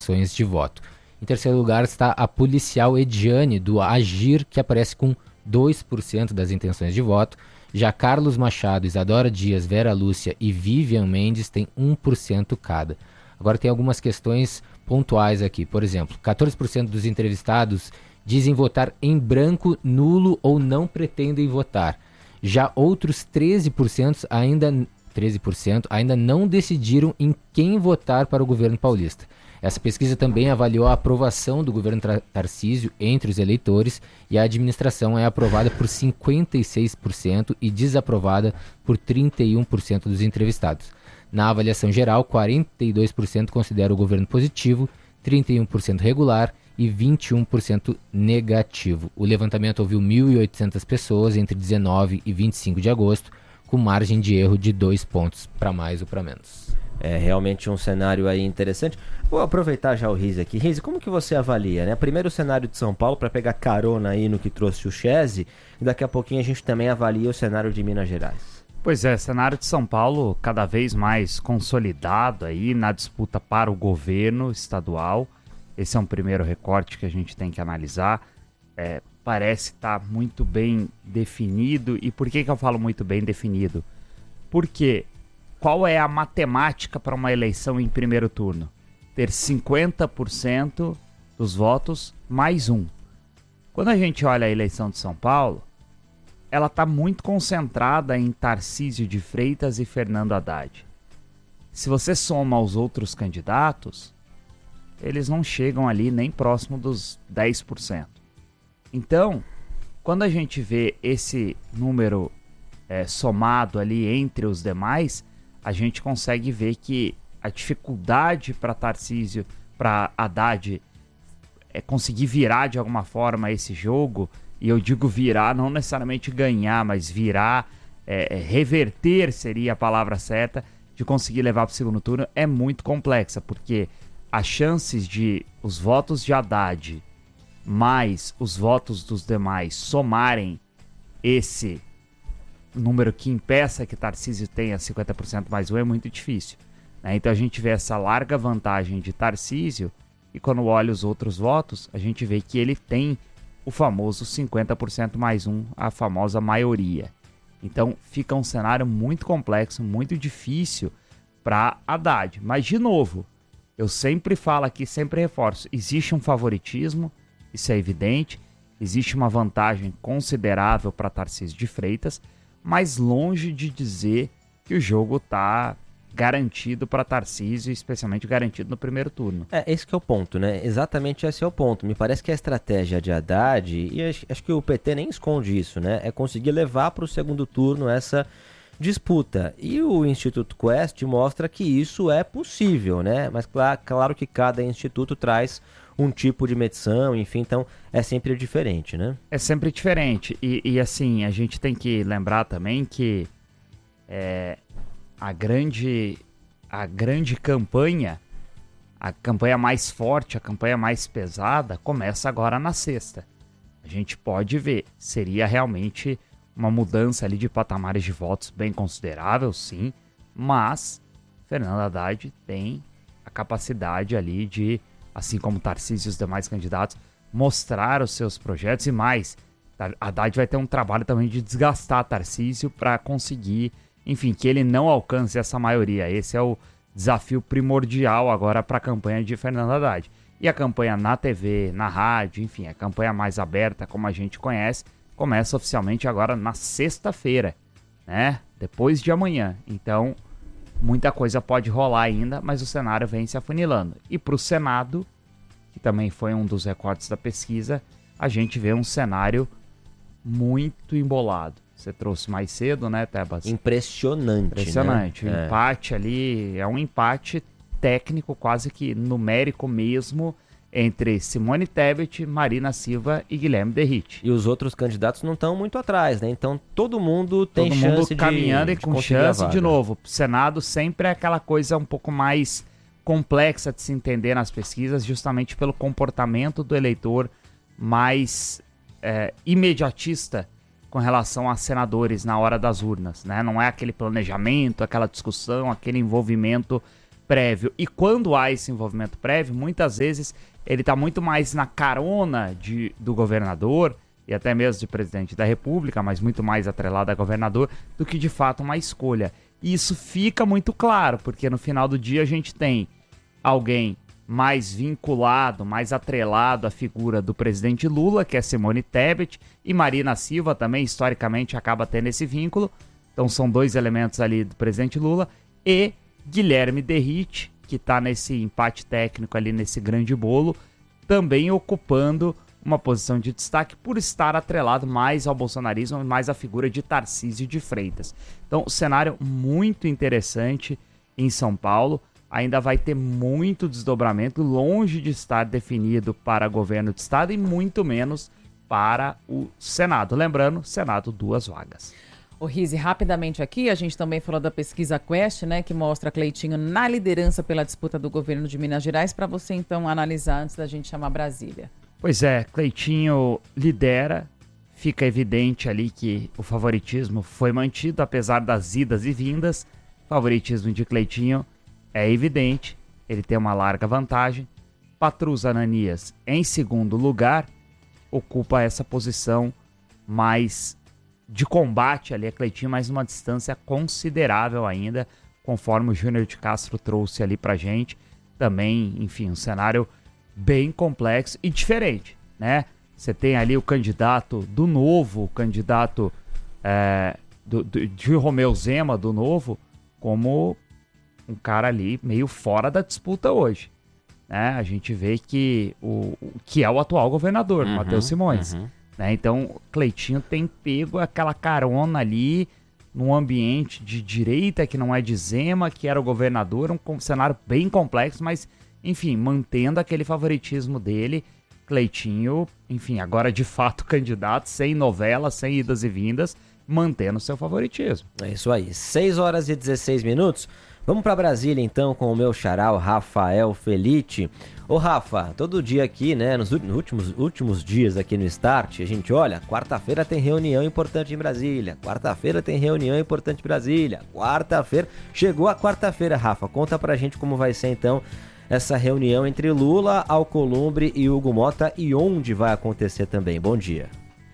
de voto. Em terceiro lugar está a policial Ediane, do Agir, que aparece com 2% das intenções de voto. Já Carlos Machado, Isadora Dias, Vera Lúcia e Vivian Mendes têm 1% cada. Agora tem algumas questões pontuais aqui. Por exemplo, 14% dos entrevistados dizem votar em branco, nulo ou não pretendem votar. Já outros 13% ainda não decidiram em quem votar para o governo paulista. Essa pesquisa também avaliou a aprovação do governo Tarcísio entre os eleitores e a administração é aprovada por 56% e desaprovada por 31% dos entrevistados. Na avaliação geral, 42% considera o governo positivo, 31% regular e 21% negativo. O levantamento ouviu 1.800 pessoas entre 19 e 25 de agosto, com margem de erro de 2 pontos para mais ou para menos. É realmente um cenário aí interessante. Vou aproveitar já o Rize aqui. Rize, como que você avalia, né? Primeiro o cenário de São Paulo, para pegar carona aí no que trouxe o Chese, e daqui a pouquinho a gente também avalia o cenário de Minas Gerais. Pois é, cenário de São Paulo cada vez mais consolidado aí na disputa para o governo estadual. Esse é um primeiro recorte que a gente tem que analisar. Parece estar muito bem definido. E por que eu falo muito bem definido? Porque qual é a matemática para uma eleição em primeiro turno? Ter 50% dos votos mais um. Quando a gente olha a eleição de São Paulo, ela está muito concentrada em Tarcísio de Freitas e Fernando Haddad. Se você soma os outros candidatos, eles não chegam ali nem próximo dos 10%. Então, quando a gente vê esse número somado ali entre os demais, a gente consegue ver que a dificuldade para Tarcísio, para Haddad conseguir virar de alguma forma esse jogo, e eu digo virar, não necessariamente ganhar, mas virar, reverter seria a palavra certa, de conseguir levar para o segundo turno, é muito complexa, porque as chances de os votos de Haddad mais os votos dos demais somarem esse número que impeça que Tarcísio tenha 50% mais um é muito difícil, né? Então a gente vê essa larga vantagem de Tarcísio e quando olha os outros votos, a gente vê que ele tem o famoso 50% mais um, a famosa maioria. Então fica um cenário muito complexo, muito difícil para Haddad. Mas de novo, eu sempre falo aqui, sempre reforço, existe um favoritismo, isso é evidente, existe uma vantagem considerável para Tarcísio de Freitas, mas longe de dizer que o jogo está garantido para Tarcísio, especialmente garantido no primeiro turno. Esse que é o ponto, né? Exatamente esse é o ponto. Me parece que a estratégia de Haddad, e acho que o PT nem esconde isso, né? É conseguir levar para o segundo turno essa disputa. E o Instituto Quest mostra que isso é possível, né? Mas claro que cada instituto traz um tipo de medição, enfim, então é sempre diferente, né? É sempre diferente. E assim, a gente tem que lembrar também que a grande campanha, a campanha mais forte, a campanha mais pesada, começa agora na sexta. A gente pode ver, seria realmente uma mudança ali de patamares de votos bem considerável, sim, mas Fernando Haddad tem a capacidade ali de, assim como Tarcísio e os demais candidatos, mostrar os seus projetos e mais. Haddad vai ter um trabalho também de desgastar Tarcísio para conseguir, enfim, que ele não alcance essa maioria. Esse é o desafio primordial agora para a campanha de Fernando Haddad. E a campanha na TV, na rádio, enfim, a campanha mais aberta, como a gente conhece, começa oficialmente agora na sexta-feira, né? Depois de amanhã. Então, muita coisa pode rolar ainda, mas o cenário vem se afunilando. E para o Senado, que também foi um dos recortes da pesquisa, a gente vê um cenário muito embolado. Você trouxe mais cedo, né, Tebas? Impressionante, né? O empate ali é um empate técnico, quase que numérico mesmo, entre Simone Tebet, Marina Silva e Guilherme Derrite. E os outros candidatos não estão muito atrás, né? Então todo mundo tem chance caminhando e com chance de novo. O Senado sempre é aquela coisa um pouco mais complexa de se entender nas pesquisas, justamente pelo comportamento do eleitor mais imediatista com relação a senadores na hora das urnas, né? Não é aquele planejamento, aquela discussão, aquele envolvimento prévio. E quando há esse envolvimento prévio, muitas vezes ele está muito mais na carona do governador e até mesmo de presidente da República, mas muito mais atrelado a governador do que de fato uma escolha. E isso fica muito claro, porque no final do dia a gente tem alguém mais vinculado, mais atrelado à figura do presidente Lula, que é Simone Tebet, e Marina Silva também, historicamente, acaba tendo esse vínculo. Então são dois elementos ali do presidente Lula. E Guilherme Derrite, que está nesse empate técnico ali, nesse grande bolo, também ocupando uma posição de destaque por estar atrelado mais ao bolsonarismo e mais à figura de Tarcísio de Freitas. Então, cenário muito interessante em São Paulo. Ainda vai ter muito desdobramento, longe de estar definido para governo de estado e muito menos para o Senado. Lembrando, Senado 2 vagas. O Rizzi, rapidamente aqui, a gente também falou da pesquisa Quest, né, que mostra Cleitinho na liderança pela disputa do governo de Minas Gerais, para você então analisar antes da gente chamar Brasília. Pois é, Cleitinho lidera, fica evidente ali que o favoritismo foi mantido, apesar das idas e vindas. O favoritismo de Cleitinho é evidente, ele tem uma larga vantagem. Patrus Ananias, em segundo lugar, ocupa essa posição mais de combate ali a Cleitinho, mas numa distância considerável ainda, conforme o Júnior de Castro trouxe ali pra gente. Também, enfim, um cenário bem complexo e diferente, né? Você tem ali o candidato do Novo, o candidato de Romeu Zema do Novo, como um cara ali meio fora da disputa hoje, né? A gente vê que que é o atual governador, Matheus Simões, né? Então, Cleitinho tem pego aquela carona ali num ambiente de direita que não é de Zema, que era o governador, um cenário bem complexo, mas, enfim, mantendo aquele favoritismo dele. Cleitinho, enfim, agora de fato candidato, sem novela, sem idas e vindas, mantendo seu favoritismo. É isso aí, 6h16. Vamos para Brasília então com o meu xará, o Rafael Felite. Ô Rafa, todo dia aqui, né, nos últimos dias aqui no Start, a gente olha, quarta-feira tem reunião importante em Brasília, quarta-feira, chegou a quarta-feira, Rafa, conta pra gente como vai ser então essa reunião entre Lula, Alcolumbre e Hugo Mota e onde vai acontecer também. Bom dia.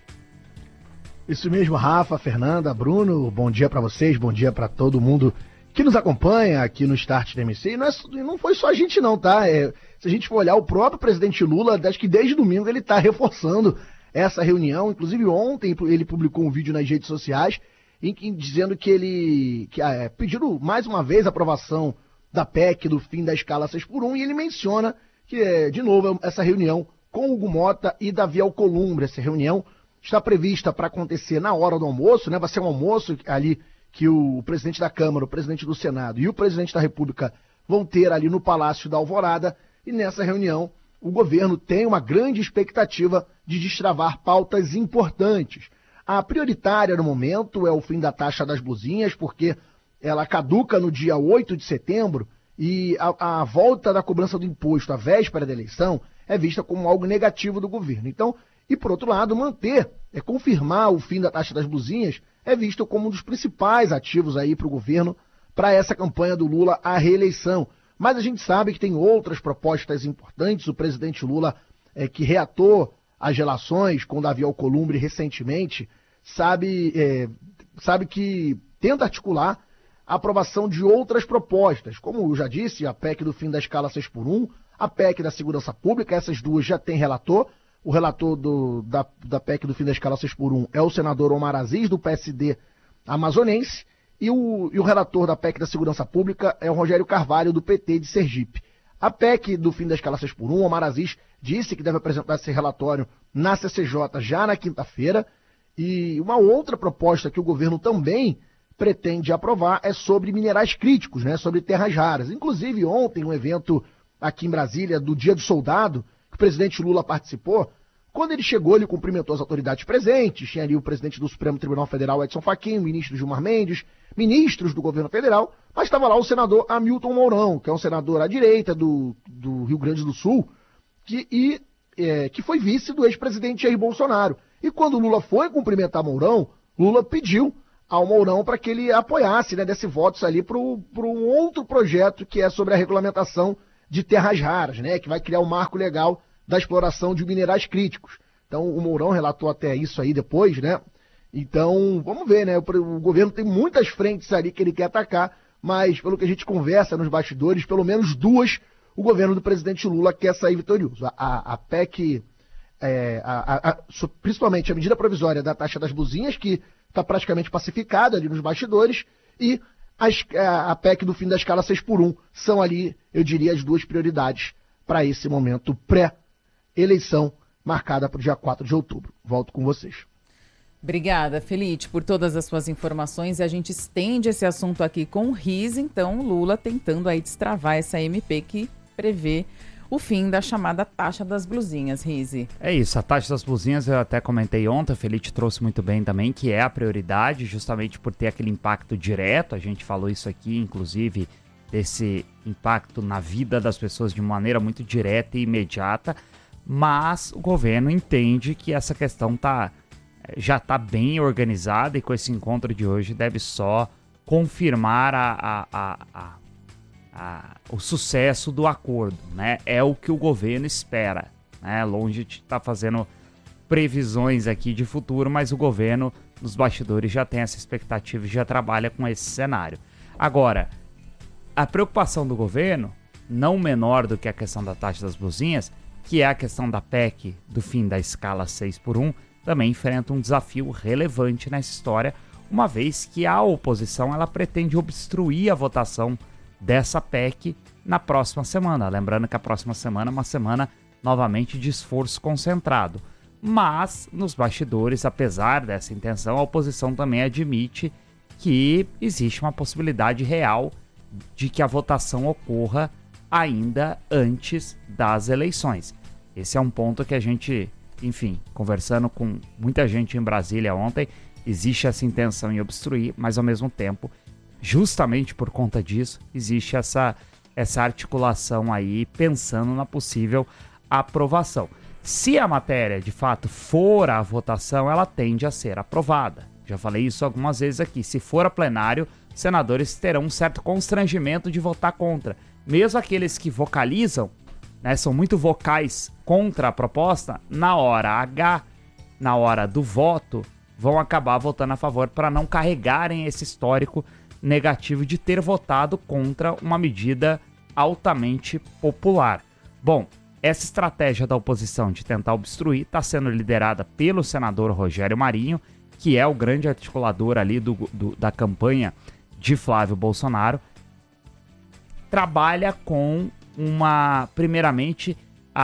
Isso mesmo, Rafa, Fernanda, Bruno, bom dia pra vocês, bom dia pra todo mundo que nos acompanha aqui no Start da MC. E não foi só a gente não, tá? Se a gente for olhar, o próprio presidente Lula, acho que desde domingo ele está reforçando essa reunião. Inclusive ontem ele publicou um vídeo nas redes sociais dizendo que ele pedindo mais uma vez a aprovação da PEC do fim da escala 6x1, e ele menciona que, de novo, essa reunião com Hugo Mota e Davi Alcolumbre. Essa reunião está prevista para acontecer na hora do almoço, né? Vai ser um almoço ali que o presidente da Câmara, o presidente do Senado e o presidente da República vão ter ali no Palácio da Alvorada, e nessa reunião o governo tem uma grande expectativa de destravar pautas importantes. A prioritária no momento é o fim da taxa das blusinhas, porque ela caduca no dia 8 de setembro e a volta da cobrança do imposto à véspera da eleição é vista como algo negativo do governo. Então, e por outro lado, confirmar o fim da taxa das blusinhas é visto como um dos principais ativos aí para o governo, para essa campanha do Lula à reeleição. Mas a gente sabe que tem outras propostas importantes. O presidente Lula, que reatou as relações com Davi Alcolumbre recentemente, sabe que tenta articular a aprovação de outras propostas, como eu já disse, a PEC do fim da escala 6x1, a PEC da segurança pública. Essas duas já tem relator. O relator da PEC do fim da escala 6x1 é o senador Omar Aziz, do PSD amazonense, e o relator da PEC da segurança pública é o Rogério Carvalho, do PT de Sergipe. A PEC do fim da escala 6x1, Omar Aziz disse que deve apresentar esse relatório na CCJ já na quinta-feira, e uma outra proposta que o governo também pretende aprovar é sobre minerais críticos, né, sobre terras raras. Inclusive, ontem, um evento aqui em Brasília do Dia do Soldado, que o presidente Lula participou. Quando ele chegou, ele cumprimentou as autoridades presentes, tinha ali o presidente do Supremo Tribunal Federal, Edson Fachin, o ministro Gilmar Mendes, ministros do governo federal, mas estava lá o senador Hamilton Mourão, que é um senador à direita do Rio Grande do Sul, que foi vice do ex-presidente Jair Bolsonaro. E quando Lula foi cumprimentar Mourão, Lula pediu ao Mourão para que ele apoiasse, né, desse votos ali para um outro projeto que é sobre a regulamentação de terras raras, né, que vai criar um marco legal da exploração de minerais críticos. Então o Mourão relatou até isso aí depois, né? Então vamos ver, né? O governo tem muitas frentes ali que ele quer atacar, mas pelo que a gente conversa nos bastidores, pelo menos duas o governo do presidente Lula quer sair vitorioso. A PEC, principalmente a medida provisória da taxa das buzinhas, que está praticamente pacificada ali nos bastidores, e a PEC do fim da escala 6x1 são ali, eu diria, as duas prioridades para esse momento pré-eleição marcada para o dia 4 de outubro. Volto com vocês. Obrigada, Felite, por todas as suas informações. E a gente estende esse assunto aqui com o Riz, então Lula tentando aí destravar essa MP que prevê o fim da chamada taxa das blusinhas, Rize. É isso, a taxa das blusinhas eu até comentei ontem, a Felite trouxe muito bem também, que é a prioridade, justamente por ter aquele impacto direto, a gente falou isso aqui, inclusive, desse impacto na vida das pessoas de maneira muito direta e imediata, mas o governo entende que essa questão já está bem organizada e com esse encontro de hoje deve só confirmar o sucesso do acordo, né? É o que o governo espera, né? Longe de estar fazendo previsões aqui de futuro, mas o governo nos bastidores já tem essa expectativa e já trabalha com esse cenário. Agora, a preocupação do governo, não menor do que a questão da taxa das blusinhas, que é a questão da PEC do fim da escala 6x1, também enfrenta um desafio relevante nessa história, uma vez que a oposição ela pretende obstruir a votação dessa PEC na próxima semana. Lembrando que a próxima semana é uma semana novamente de esforço concentrado. Mas, nos bastidores, apesar dessa intenção, a oposição também admite que existe uma possibilidade real de que a votação ocorra ainda antes das eleições. Esse é um ponto que a gente, enfim, conversando com muita gente em Brasília ontem, existe essa intenção em obstruir, mas ao mesmo tempo, justamente por conta disso, existe essa articulação aí pensando na possível aprovação. Se a matéria de fato for à votação, ela tende a ser aprovada. Já falei isso algumas vezes aqui. Se for a plenário, senadores terão um certo constrangimento de votar contra. Mesmo aqueles que vocalizam, né, são muito vocais contra a proposta, na hora H, na hora do voto, vão acabar votando a favor para não carregarem esse histórico negativo de ter votado contra uma medida altamente popular. Bom, essa estratégia da oposição de tentar obstruir está sendo liderada pelo senador Rogério Marinho, que é o grande articulador ali da campanha de Flávio Bolsonaro. Trabalha com primeiramente,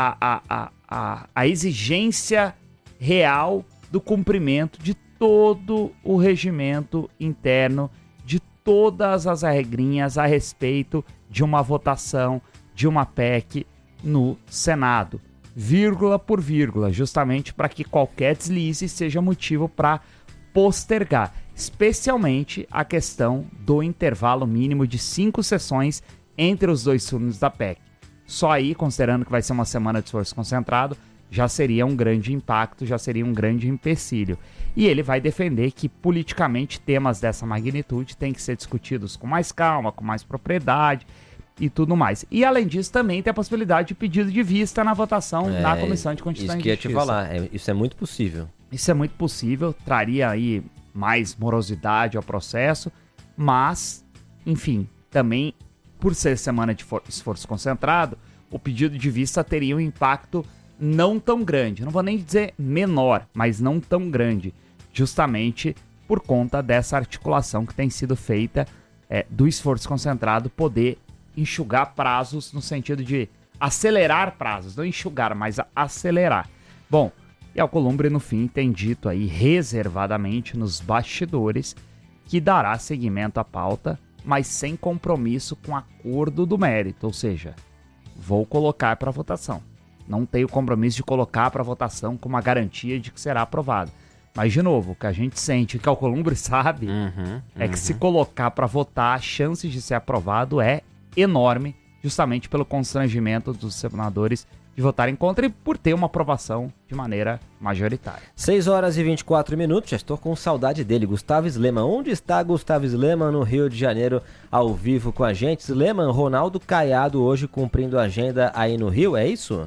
a exigência real do cumprimento de todo o regimento interno, de todas as regrinhas a respeito de uma votação, de uma PEC no Senado, vírgula por vírgula, justamente para que qualquer deslize seja motivo para postergar, especialmente a questão do intervalo mínimo de 5 sessões entre os dois turnos da PEC. Só aí, considerando que vai ser uma semana de esforço concentrado, já seria um grande impacto, já seria um grande empecilho. E ele vai defender que, politicamente, temas dessa magnitude têm que ser discutidos com mais calma, com mais propriedade e tudo mais. E, além disso, também tem a possibilidade de pedido de vista na votação na Comissão de Constituição e Justiça. Isso que ia te falar, isso é muito possível. Isso é muito possível, traria aí mais morosidade ao processo, mas, enfim, também, por ser semana de esforço concentrado, o pedido de vista teria um impacto não tão grande, não vou nem dizer menor, mas não tão grande, justamente por conta dessa articulação que tem sido feita do esforço concentrado poder enxugar prazos no sentido de acelerar prazos, não enxugar, mas acelerar. Bom, e Alcolumbre no fim tem dito aí reservadamente nos bastidores que dará seguimento à pauta, mas sem compromisso com acordo do mérito, ou seja, vou colocar para votação. Não tenho compromisso de colocar para votação com uma garantia de que será aprovado. Mas, de novo, o que a gente sente, que o Alcolumbre sabe, é que se colocar para votar, a chance de ser aprovado é enorme, justamente pelo constrangimento dos senadores de votarem contra e por ter uma aprovação de maneira majoritária. 6 horas e 24 minutos, já estou com saudade dele, Gustavo Sleman. Onde está Gustavo Sleman no Rio de Janeiro, ao vivo com a gente? Sleman, Ronaldo Caiado hoje cumprindo a agenda aí no Rio, é isso?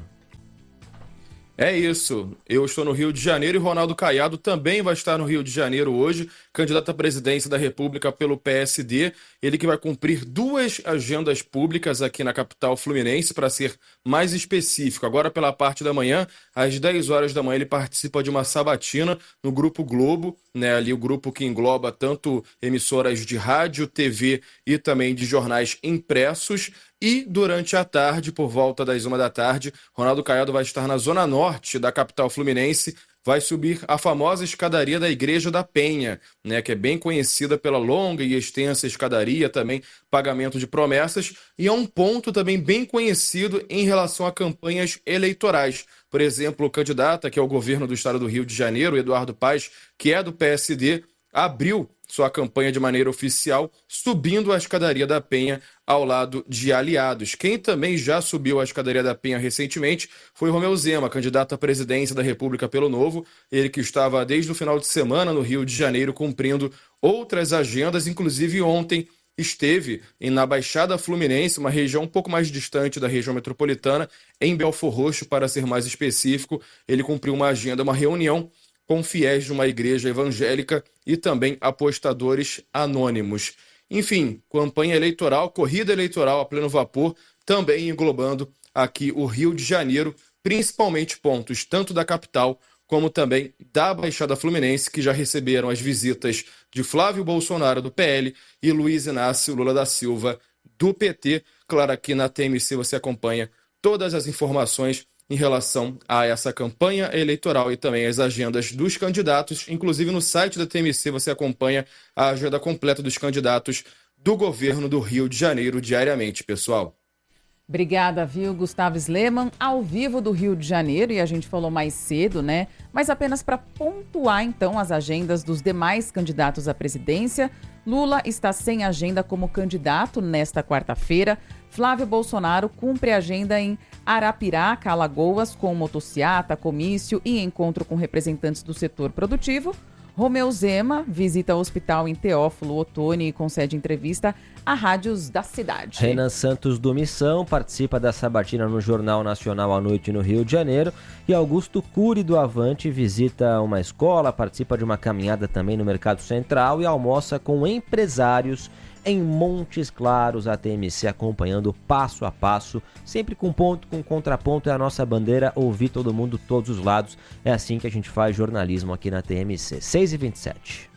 É isso, eu estou no Rio de Janeiro e Ronaldo Caiado também vai estar no Rio de Janeiro hoje, candidato à presidência da República pelo PSD, ele que vai cumprir 2 agendas públicas aqui na capital fluminense, para ser mais específico. Agora pela parte da manhã, às 10 horas da manhã, ele participa de uma sabatina no Grupo Globo, né, ali o grupo que engloba tanto emissoras de rádio, TV e também de jornais impressos. E durante a tarde, por volta das 1 da tarde, Ronaldo Caiado vai estar na zona norte da capital fluminense, vai subir a famosa escadaria da Igreja da Penha, né, que é bem conhecida pela longa e extensa escadaria, também pagamento de promessas, e é um ponto também bem conhecido em relação a campanhas eleitorais. Por exemplo, o candidato que é o governo do estado do Rio de Janeiro, Eduardo Paes, que é do PSD, abriu sua campanha de maneira oficial, subindo a escadaria da Penha ao lado de aliados. Quem também já subiu a escadaria da Penha recentemente foi Romeu Zema, candidato à presidência da República pelo Novo, ele que estava desde o final de semana no Rio de Janeiro cumprindo outras agendas, inclusive ontem esteve na Baixada Fluminense, uma região um pouco mais distante da região metropolitana, em Belfor Roxo, para ser mais específico. Ele cumpriu uma agenda, uma reunião com fiéis de uma igreja evangélica e também apostadores anônimos. Enfim, campanha eleitoral, corrida eleitoral a pleno vapor, também englobando aqui o Rio de Janeiro, principalmente pontos tanto da capital como também da Baixada Fluminense, que já receberam as visitas de Flávio Bolsonaro, do PL, e Luiz Inácio Lula da Silva, do PT. Claro, aqui na TMC você acompanha todas as informações em relação a essa campanha eleitoral e também as agendas dos candidatos. Inclusive no site da TMC você acompanha a agenda completa dos candidatos do governo do Rio de Janeiro diariamente, pessoal. Obrigada, viu, Gustavo Sleman, ao vivo do Rio de Janeiro, e a gente falou mais cedo, né? Mas apenas para pontuar, então, as agendas dos demais candidatos à presidência. Lula está sem agenda como candidato nesta quarta-feira. Flávio Bolsonaro cumpre a agenda em Arapiraca, Alagoas, com motociata, comício e encontro com representantes do setor produtivo. Romeu Zema visita o hospital em Teófilo Otoni e concede entrevista a rádios da cidade. Renan Santos do Missão participa da sabatina no Jornal Nacional à noite no Rio de Janeiro. E Augusto Cury do Avante visita uma escola, participa de uma caminhada também no Mercado Central e almoça com empresários em Montes Claros. A TMC acompanhando passo a passo, sempre com ponto, com contraponto. É a nossa bandeira, ouvir todo mundo, todos os lados. É assim que a gente faz jornalismo aqui na TMC. 6h27.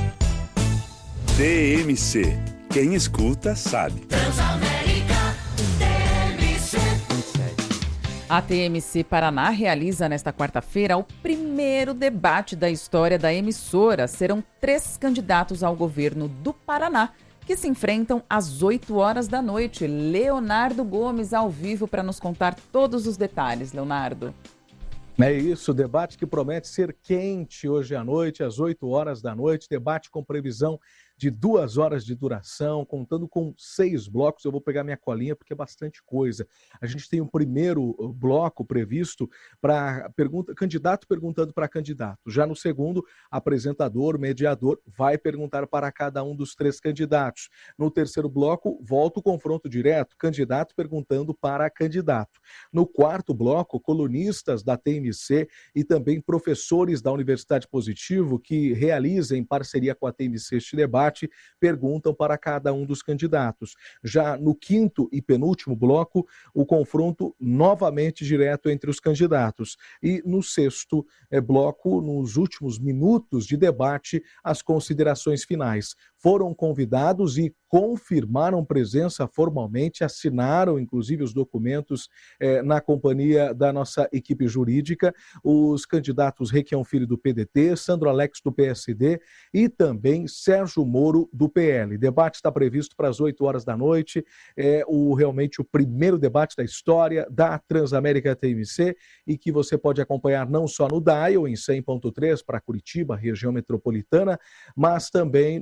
TMC. Quem escuta sabe. Transamérica, TMC. A TMC Paraná realiza nesta quarta-feira o primeiro debate da história da emissora. Serão 3 candidatos ao governo do Paraná que se enfrentam às 8 horas da noite. Leonardo Gomes ao vivo para nos contar todos os detalhes. Leonardo. É isso, debate que promete ser quente hoje à noite, às 8 horas da noite, debate com previsão de 2 horas de duração, contando com 6 blocos. Eu vou pegar minha colinha porque é bastante coisa. A gente tem um primeiro bloco previsto para candidato perguntando para candidato. Já no segundo, apresentador, mediador, vai perguntar para cada um dos 3 candidatos. No terceiro bloco, volta o confronto direto, candidato perguntando para candidato. No quarto bloco, colunistas da TMC e também professores da Universidade Positivo que realizam em parceria com a TMC este debate, perguntam para cada um dos candidatos. Já no quinto e penúltimo bloco, o confronto novamente direto entre os candidatos. E no sexto bloco, nos últimos minutos de debate, as considerações finais. Foram convidados e confirmaram presença formalmente, assinaram inclusive os documentos na companhia da nossa equipe jurídica, os candidatos Requião Filho do PDT, Sandro Alex do PSD e também Sérgio Moro do PL. O debate está previsto para as 8 horas da noite, realmente o primeiro debate da história da Transamérica TMC e que você pode acompanhar não só no Dial, em 100.3 para Curitiba, região metropolitana, mas também no nosso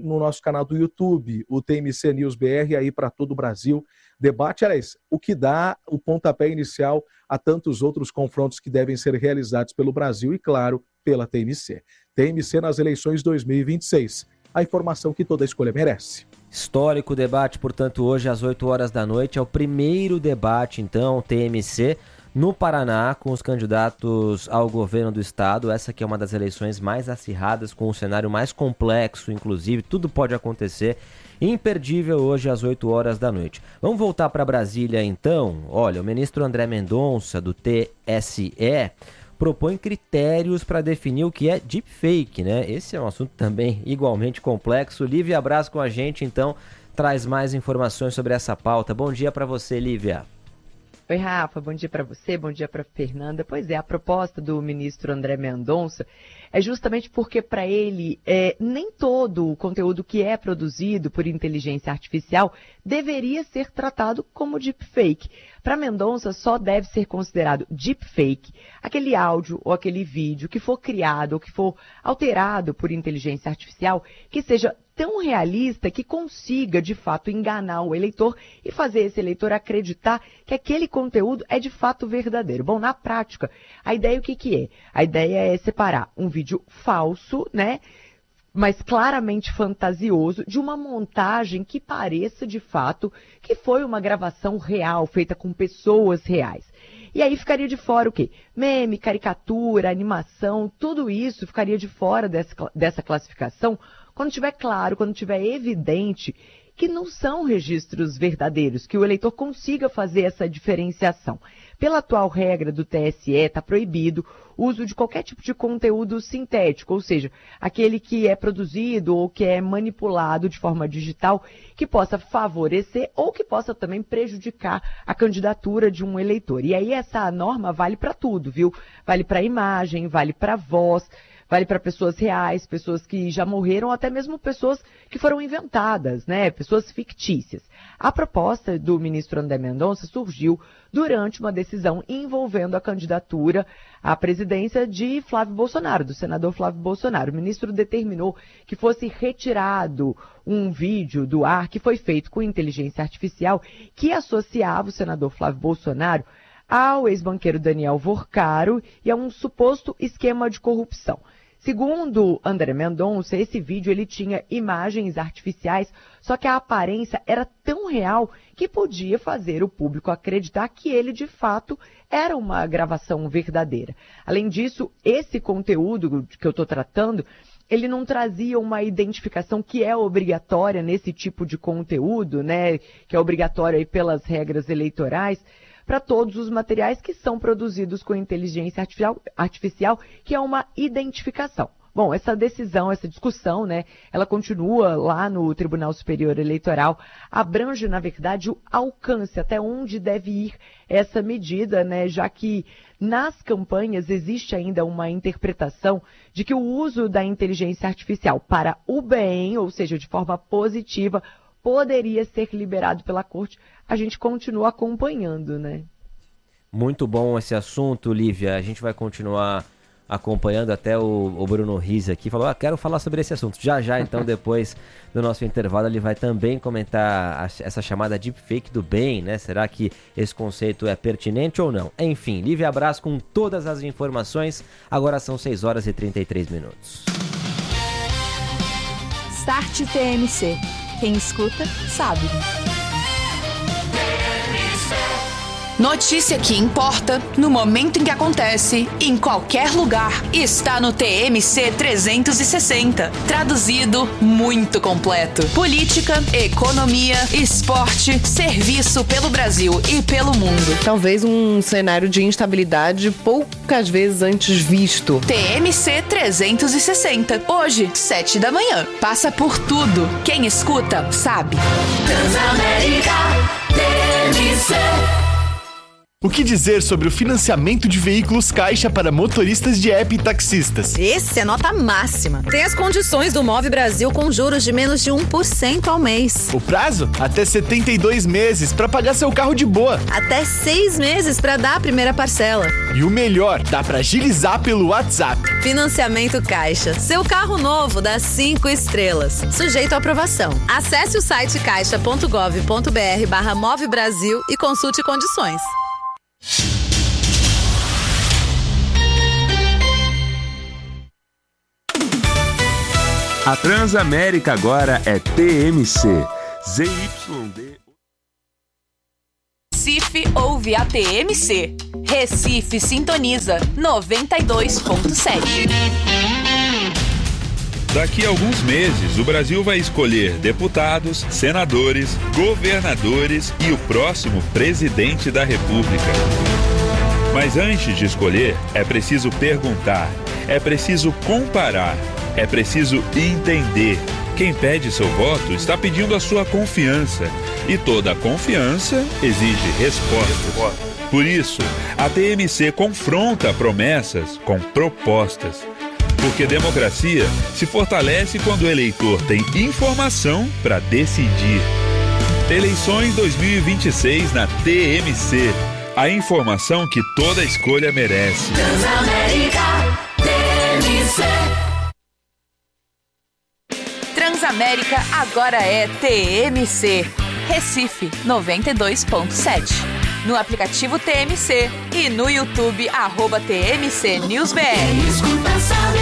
canal do YouTube, o TMC News BR, aí para todo o Brasil. Debate, aliás, o que dá o pontapé inicial a tantos outros confrontos que devem ser realizados pelo Brasil e, claro, pela TMC. TMC nas eleições 2026. A informação que toda escolha merece. Histórico debate, portanto, hoje às 8 horas da noite. É o primeiro debate, então, TMC, no Paraná, com os candidatos ao governo do estado. Essa que é uma das eleições mais acirradas, com um cenário mais complexo, inclusive. Tudo pode acontecer. Imperdível hoje às 8 horas da noite. Vamos voltar para Brasília, então. Olha, o ministro André Mendonça, do TSE, propõe critérios para definir o que é deepfake, né? Esse é um assunto também igualmente complexo. Lívia Braz com a gente, então, traz mais informações sobre essa pauta. Bom dia para você, Lívia. Oi, Rafa, bom dia para você, bom dia para Fernanda. Pois é, a proposta do ministro André Mendonça é justamente porque, para ele, nem todo o conteúdo que é produzido por inteligência artificial deveria ser tratado como deepfake. Para Mendonça, só deve ser considerado deepfake aquele áudio ou aquele vídeo que for criado ou que for alterado por inteligência artificial que seja tão realista que consiga, de fato, enganar o eleitor e fazer esse eleitor acreditar que aquele conteúdo é, de fato, verdadeiro. Bom, na prática, a ideia o que é? A ideia é separar um vídeo falso, né, mas claramente fantasioso, de uma montagem que pareça, de fato, que foi uma gravação real, feita com pessoas reais. E aí ficaria de fora o quê? Meme, caricatura, animação, tudo isso ficaria de fora dessa classificação quando tiver claro, quando tiver evidente que não são registros verdadeiros, que o eleitor consiga fazer essa diferenciação. Pela atual regra do TSE, está proibido o uso de qualquer tipo de conteúdo sintético, ou seja, aquele que é produzido ou que é manipulado de forma digital, que possa favorecer ou que possa também prejudicar a candidatura de um eleitor. E aí essa norma vale para tudo, viu? Vale para a imagem, vale para a voz, vale para pessoas reais, pessoas que já morreram, até mesmo pessoas que foram inventadas, né? Pessoas fictícias. A proposta do ministro André Mendonça surgiu durante uma decisão envolvendo a candidatura à presidência de Flávio Bolsonaro, do senador Flávio Bolsonaro. O ministro determinou que fosse retirado um vídeo do ar que foi feito com inteligência artificial que associava o senador Flávio Bolsonaro ao ex-banqueiro Daniel Vorcaro e a um suposto esquema de corrupção. Segundo André Mendonça, esse vídeo ele tinha imagens artificiais, só que a aparência era tão real que podia fazer o público acreditar que ele, de fato, era uma gravação verdadeira. Além disso, esse conteúdo que eu estou tratando, ele não trazia uma identificação que é obrigatória nesse tipo de conteúdo, né, que é obrigatória aí pelas regras eleitorais, para todos os materiais que são produzidos com inteligência artificial, que é uma identificação. Bom, essa decisão, essa discussão, né, ela continua lá no Tribunal Superior Eleitoral, abrange, na verdade, o alcance, até onde deve ir essa medida, né, já que nas campanhas existe ainda uma interpretação de que o uso da inteligência artificial para o bem, ou seja, de forma positiva, poderia ser liberado pela corte. A gente continua acompanhando, né? Muito bom esse assunto, Lívia. A gente vai continuar acompanhando. Até o Bruno Riz aqui falou, quero falar sobre esse assunto. Já, então, depois do nosso intervalo, ele vai também comentar essa chamada deepfake do bem, né? Será que esse conceito é pertinente ou não? Enfim, Lívia Braz com todas as informações. Agora são 6 horas e 33 minutos. Start TMC. Quem escuta, sabe. Notícia que importa, no momento em que acontece, em qualquer lugar, está no TMC 360. Traduzido, muito completo. Política, economia, esporte, serviço pelo Brasil e pelo mundo. Talvez um cenário de instabilidade poucas vezes antes visto. TMC 360. Hoje, 7 da manhã. Passa por tudo. Quem escuta, sabe. Transamérica TMC. O que dizer sobre o financiamento de veículos Caixa para motoristas de app e taxistas? Esse é nota máxima. Tem as condições do Move Brasil com juros de menos de 1% ao mês. O prazo? Até 72 meses para pagar seu carro de boa. Até 6 meses para dar a primeira parcela. E o melhor, dá para agilizar pelo WhatsApp. Financiamento Caixa. Seu carro novo dá 5 estrelas. Sujeito à aprovação. Acesse o site caixa.gov.br/Move Brasil e consulte condições. A Transamérica agora é TMC. ZYD. Recife ouve a TMC. Recife sintoniza 92.7. Daqui a alguns meses, o Brasil vai escolher deputados, senadores, governadores e o próximo presidente da República. Mas antes de escolher, é preciso perguntar, é preciso comparar, é preciso entender. Quem pede seu voto está pedindo a sua confiança. E toda confiança exige respostas. Por isso, a TMC confronta promessas com propostas. Porque democracia se fortalece quando o eleitor tem informação para decidir. Eleições 2026 na TMC. A informação que toda escolha merece. Transamérica TMC. Transamérica agora é TMC. Recife 92.7. No aplicativo TMC e no YouTube @TMC NewsBR. Escuta, sabe,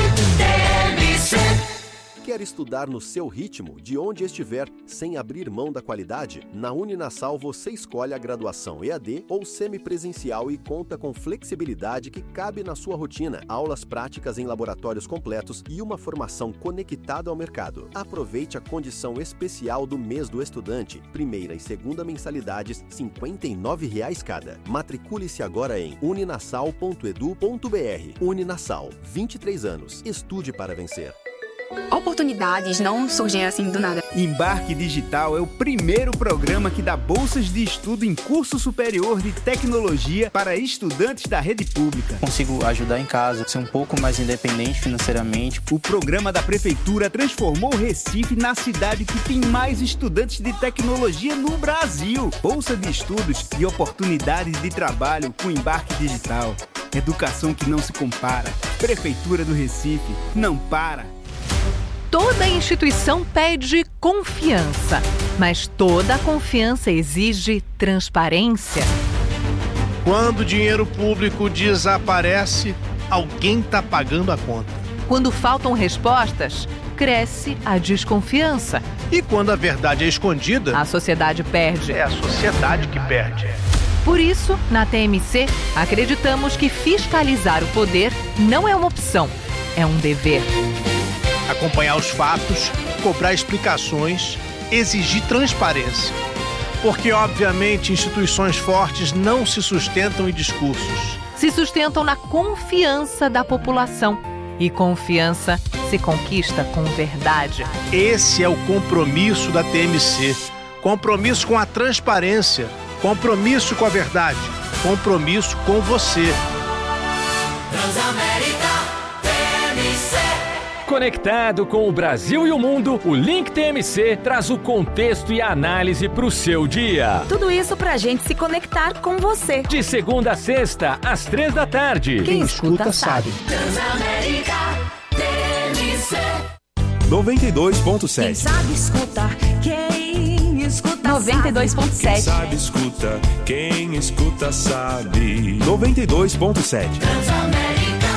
TMC. Quer estudar no seu ritmo, de onde estiver, sem abrir mão da qualidade? Na Uninasal você escolhe a graduação EAD ou semipresencial e conta com flexibilidade que cabe na sua rotina, aulas práticas em laboratórios completos e uma formação conectada ao mercado. Aproveite a condição especial do mês do estudante, primeira e segunda mensalidades, R$ 59,00 cada. Matricule-se agora em uninasal.edu.br. Uninasal, 23 anos. Estude para vencer. Oportunidades não surgem assim do nada. Embarque Digital é o primeiro programa que dá bolsas de estudo em curso superior de tecnologia para estudantes da rede pública. Consigo ajudar em casa, ser um pouco mais independente financeiramente. O programa da Prefeitura transformou Recife na cidade que tem mais estudantes de tecnologia no Brasil. Bolsa de estudos e oportunidades de trabalho com Embarque Digital. Educação que não se compara. Prefeitura do Recife, não para. Toda instituição pede confiança, mas toda confiança exige transparência. Quando o dinheiro público desaparece, alguém está pagando a conta. Quando faltam respostas, cresce a desconfiança. E quando a verdade é escondida, a sociedade perde. É a sociedade que perde. Por isso, na TMC, acreditamos que fiscalizar o poder não é uma opção, é um dever. Acompanhar os fatos, cobrar explicações, exigir transparência. Porque, obviamente, instituições fortes não se sustentam em discursos. Se sustentam na confiança da população. E confiança se conquista com verdade. Esse é o compromisso da TMC. Compromisso com a transparência. Compromisso com a verdade. Compromisso com você. Transamérica TMC. Conectado com o Brasil e o mundo, o Link TMC traz o contexto e a análise para o seu dia. Tudo isso para a gente se conectar com você. De segunda a sexta, às 3 da tarde. Quem escuta sabe. Transamérica TMC. 92.7. Quem sabe escutar, quem escuta 92.7. Quem sabe escuta, quem escuta sabe. 92.7. Transamérica.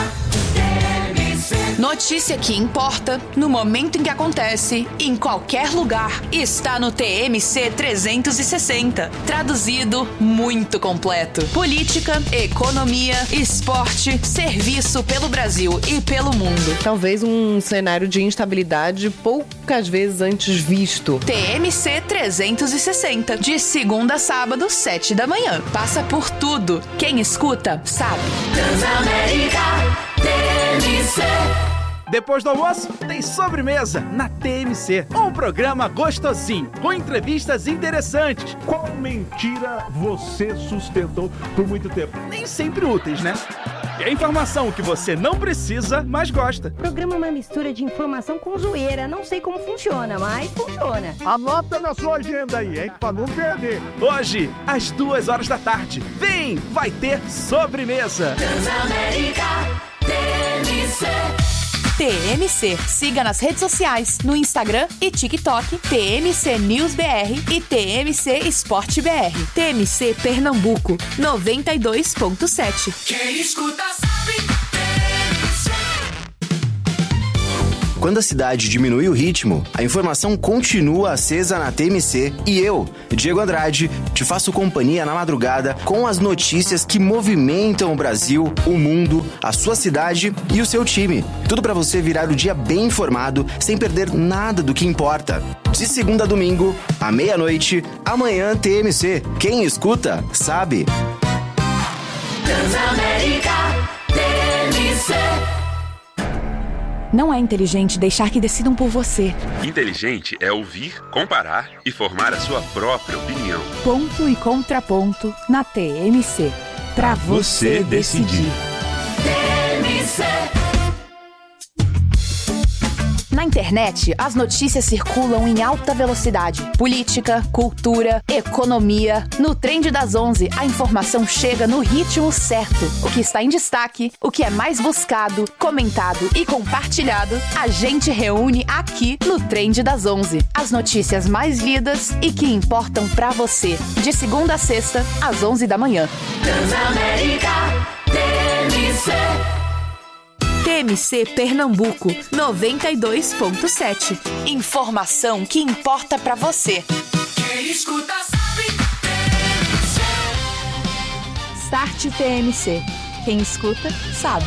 Notícia que importa, no momento em que acontece, em qualquer lugar, está no TMC 360. Traduzido, muito completo. Política, economia, esporte, serviço pelo Brasil e pelo mundo. Talvez um cenário de instabilidade poucas vezes antes visto. TMC 360, de segunda a sábado, 7 da manhã. Passa por tudo. Quem escuta, sabe. Transamérica TMC. Depois do almoço, tem sobremesa na TMC. Um programa gostosinho, com entrevistas interessantes. Qual mentira você sustentou por muito tempo? Nem sempre úteis, né? E a informação que você não precisa, mas gosta. O programa é uma mistura de informação com zoeira. Não sei como funciona, mas funciona. Anota na sua agenda aí, hein? Pra não perder. Hoje, às 14h. Vem, vai ter sobremesa. Transamérica TMC. TMC. Siga nas redes sociais, no Instagram e TikTok, TMC News BR e TMC Esporte BR. TMC Pernambuco, 92.7. Quem escuta sabe. Quando a cidade diminui o ritmo, a informação continua acesa na TMC e eu, Diego Andrade, te faço companhia na madrugada com as notícias que movimentam o Brasil, o mundo, a sua cidade e o seu time. Tudo para você virar o dia bem informado, sem perder nada do que importa. De segunda a domingo, à meia-noite, amanhã TMC. Quem escuta, sabe. Transamérica TMC. Não é inteligente deixar que decidam por você. Inteligente é ouvir, comparar e formar a sua própria opinião. Ponto e contraponto na TMC. Pra você decidir. TMC. Na internet, as notícias circulam em alta velocidade. Política, cultura, economia. No Trend das 11, a informação chega no ritmo certo. O que está em destaque, o que é mais buscado, comentado e compartilhado, a gente reúne aqui no Trend das 11. As notícias mais lidas e que importam pra você. De segunda a sexta, às 11 da manhã. Transamérica TMC. TMC Pernambuco, 92.7. Informação que importa pra você. Quem escuta sabe. Start TMC. Quem escuta, sabe.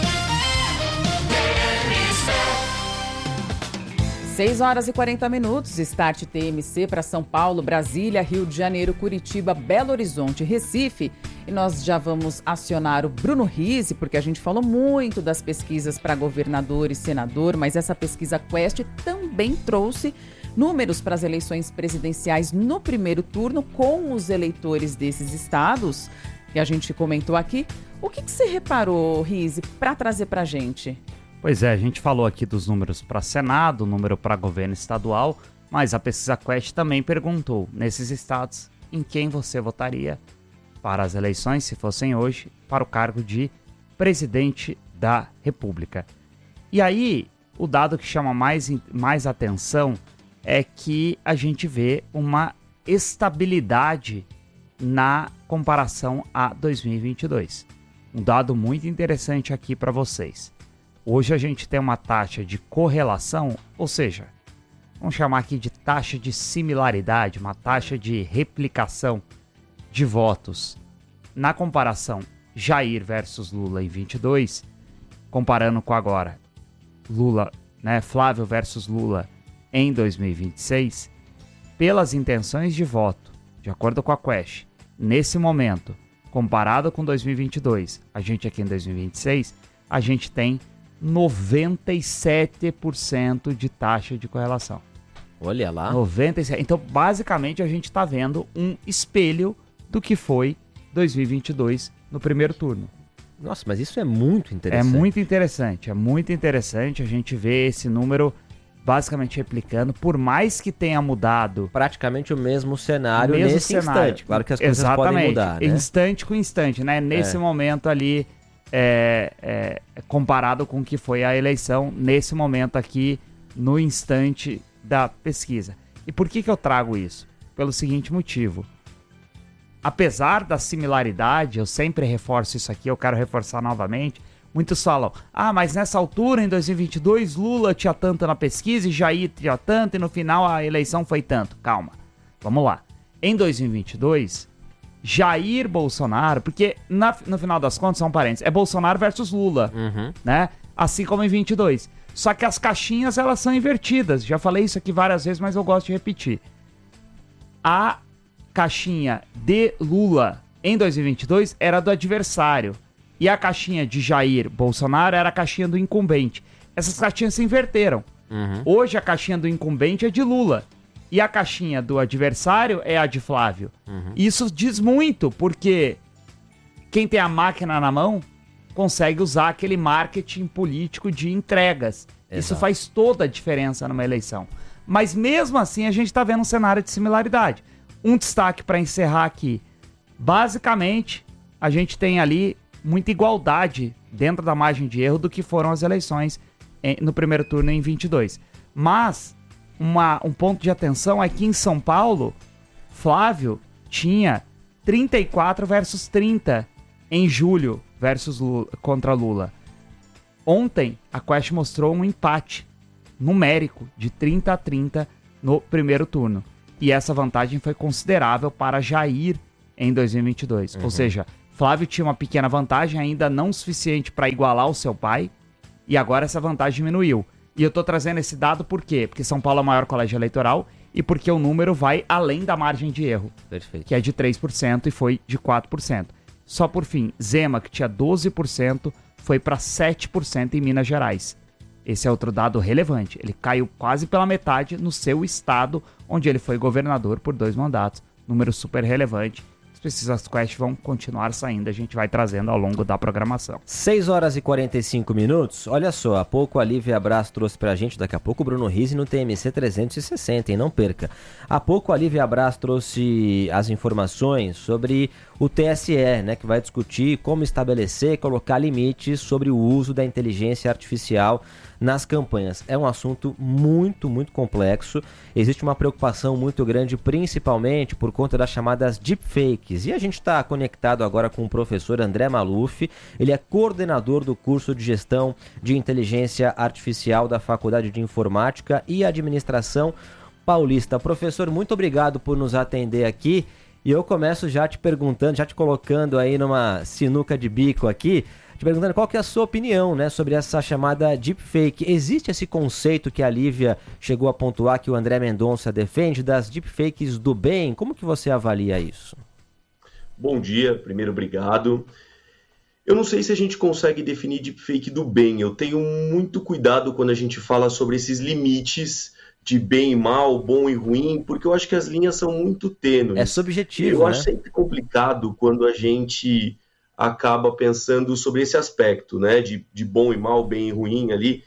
6h40. Start TMC para São Paulo, Brasília, Rio de Janeiro, Curitiba, Belo Horizonte, Recife. E nós já vamos acionar o Bruno Rizzi, porque a gente falou muito das pesquisas para governador e senador, mas essa pesquisa Quest também trouxe números para as eleições presidenciais no primeiro turno com os eleitores desses estados, que a gente comentou aqui. O que você reparou, Rizzi, para trazer para a gente? Pois é, a gente falou aqui dos números para Senado, número para governo estadual, mas a pesquisa Quest também perguntou, nesses estados, em quem você votaria para as eleições, se fossem hoje, para o cargo de presidente da República. E aí, o dado que chama mais atenção é que a gente vê uma estabilidade na comparação a 2022. Um dado muito interessante aqui para vocês. Hoje a gente tem uma taxa de correlação, ou seja, vamos chamar aqui de taxa de similaridade, uma taxa de replicação de votos na comparação Jair versus Lula em 22, comparando com agora Lula, né, Flávio versus Lula em 2026, pelas intenções de voto, de acordo com a Quest, nesse momento, comparado com 2022, a gente aqui em 2026, a gente tem 97% de taxa de correlação. Olha lá. 97%. Então, basicamente, a gente está vendo um espelho do que foi 2022 no primeiro turno. Nossa, mas isso é muito interessante. É muito interessante a gente ver esse número basicamente replicando, por mais que tenha mudado... Praticamente o mesmo cenário nesse instante. Claro que as coisas podem mudar, né? Instante com instante, né? Nesse momento ali, comparado com o que foi a eleição, nesse momento aqui, no instante da pesquisa. E por que eu trago isso? Pelo seguinte motivo. Apesar da similaridade, eu sempre reforço isso aqui, eu quero reforçar novamente, muitos falam, mas nessa altura, em 2022, Lula tinha tanto na pesquisa e Jair tinha tanto, e no final a eleição foi tanto. Calma, vamos lá. Em 2022, Jair Bolsonaro, porque no final das contas, são parênteses, é Bolsonaro versus Lula, né? Assim como em 22. Só que as caixinhas, elas são invertidas. Já falei isso aqui várias vezes, mas eu gosto de repetir. A caixinha de Lula em 2022 era do adversário. E a caixinha de Jair Bolsonaro era a caixinha do incumbente. essas caixinhas se inverteram. Hoje a caixinha do incumbente é de Lula e a caixinha do adversário é a de Flávio. Isso diz muito, porque quem tem a máquina na mão consegue usar aquele marketing político de entregas. Isso faz toda a diferença numa eleição. Mas mesmo assim a gente está vendo um cenário de similaridade. Um destaque para encerrar aqui. Basicamente, a gente tem ali muita igualdade dentro da margem de erro do que foram as eleições no primeiro turno em 22. Mas um ponto de atenção é que em São Paulo, Flávio tinha 34 versus 30 em julho contra Lula. Ontem, a Quest mostrou um empate numérico de 30-30 no primeiro turno. E essa vantagem foi considerável para Jair em 2022. Ou seja, Flávio tinha uma pequena vantagem, ainda não suficiente para igualar o seu pai, e agora essa vantagem diminuiu. E eu tô trazendo esse dado por quê? Porque São Paulo é o maior colégio eleitoral e porque o número vai além da margem de erro, que é de 3% e foi de 4%. Só por fim, Zema, que tinha 12%, foi para 7% em Minas Gerais. Esse é outro dado relevante. Ele caiu quase pela metade no seu estado, onde ele foi governador por 2 mandatos. Número super relevante. As pesquisas Quest vão continuar saindo, a gente vai trazendo ao longo da programação. 6 horas e 45 minutos. Olha só, há pouco a Lívia Braz trouxe pra gente, daqui a pouco o Bruno Rizzi no TMC 360, hein? Não perca. Há pouco a Lívia Braz trouxe as informações sobre o TSE, né, que vai discutir como estabelecer, colocar limites sobre o uso da inteligência artificial nas campanhas. É um assunto muito, muito complexo. Existe uma preocupação muito grande, principalmente por conta das chamadas deepfakes. E a gente está conectado agora com o professor André Maluf. Ele é coordenador do curso de Gestão de Inteligência Artificial da Faculdade de Informática e Administração Paulista. Professor, muito obrigado por nos atender aqui. E eu começo já te perguntando, já te colocando aí numa sinuca de bico aqui, te perguntando qual que é a sua opinião, né, sobre essa chamada deepfake. Existe esse conceito que a Lívia chegou a pontuar, que o André Mendonça defende, das deepfakes do bem? Como que você avalia isso? Bom dia, primeiro obrigado. Eu não sei se a gente consegue definir deepfake do bem. Eu tenho muito cuidado quando a gente fala sobre esses limites de bem e mal, bom e ruim, porque eu acho que as linhas são muito tênues. É subjetivo, eu acho sempre complicado quando a gente acaba pensando sobre esse aspecto, né, de bom e mal, bem e ruim ali.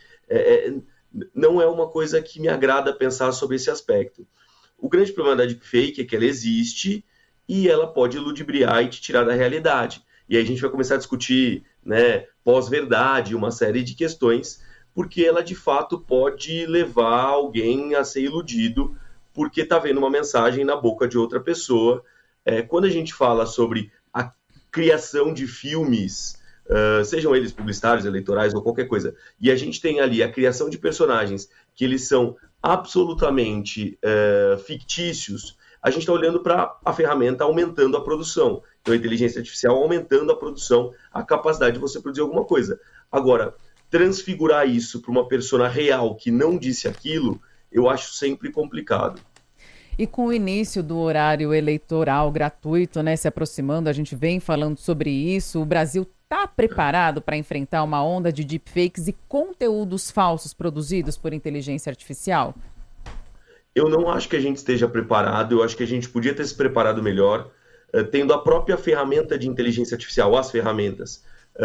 Não é uma coisa que me agrada pensar sobre esse aspecto. O grande problema da deepfake é que ela existe e ela pode ludibriar e te tirar da realidade. E aí a gente vai começar a discutir, né, pós-verdade, uma série de questões, porque ela de fato pode levar alguém a ser iludido porque está vendo uma mensagem na boca de outra pessoa. Quando a gente fala sobre a criação de filmes, sejam eles publicitários, eleitorais ou qualquer coisa, e a gente tem ali a criação de personagens que eles são absolutamente fictícios, a gente está olhando para a ferramenta aumentando a produção. Então a inteligência artificial aumentando a produção, a capacidade de você produzir alguma coisa. Agora, transfigurar isso para uma persona real que não disse aquilo, eu acho sempre complicado. E com o início do horário eleitoral gratuito, né, se aproximando, a gente vem falando sobre isso, o Brasil está preparado para enfrentar uma onda de deepfakes e conteúdos falsos produzidos por inteligência artificial? Eu não acho que a gente esteja preparado, eu acho que a gente podia ter se preparado melhor, tendo a própria ferramenta de inteligência artificial, as ferramentas,